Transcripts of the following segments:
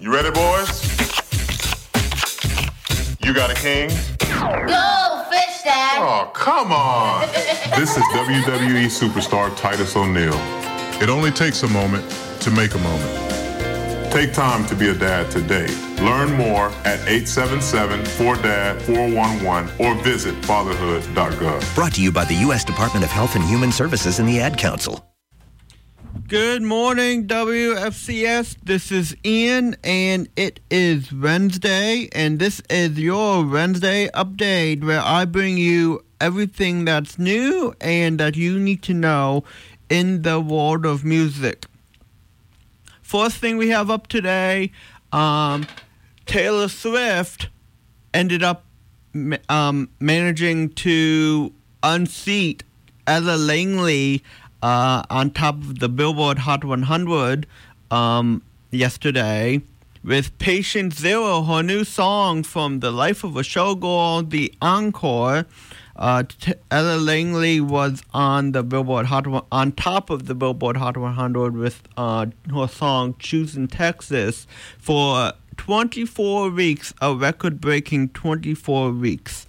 You ready, boys? You got a king? Go, fish dad! Oh, come on! This is WWE superstar Titus O'Neil. It only takes a moment to make a moment. Take time to be a dad today. Learn more at 877-4DAD-411 or visit fatherhood.gov. Brought to you by the U.S. Department of Health and Human Services and the Ad Council. Good morning, WFCS. This is Ian, and it is Wednesday, and this is your Wednesday update where I bring you everything that's new and that you need to know in the world of music. First thing we have up today, Taylor Swift ended up managing to unseat Ella Langley on top of the Billboard Hot 100 yesterday with Patient Zero, her new song from The Life of a Showgirl, the encore. Ella Langley was on the Billboard on top of the Billboard Hot 100 with her song "Choosing Texas" for 24 weeks, a record-breaking 24 weeks.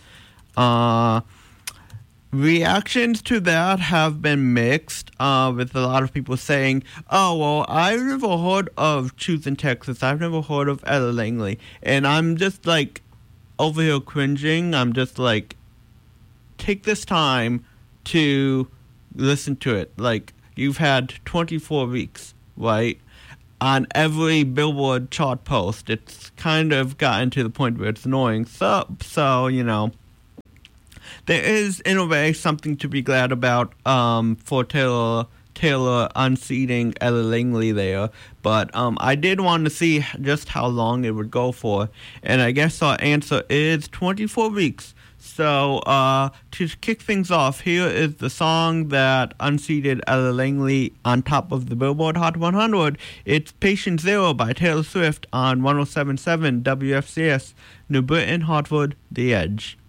Reactions to that have been mixed, with a lot of people saying, oh, well, I've never heard of Choosing Texas. I've never heard of Ella Langley. And I'm just, like, over here cringing. I'm just, like, take this time to listen to it. Like, you've had 24 weeks, right? On every Billboard chart post. It's kind of gotten to the point where it's annoying. So you know. There is, in a way, something to be glad about for Taylor unseating Ella Langley there. But I did want to see just how long it would go for. And I guess our answer is 24 weeks. So to kick things off, here is the song that unseated Ella Langley on top of the Billboard Hot 100. It's Patient Zero by Taylor Swift on 107.7 WFCS, New Britain, Hartford, The Edge.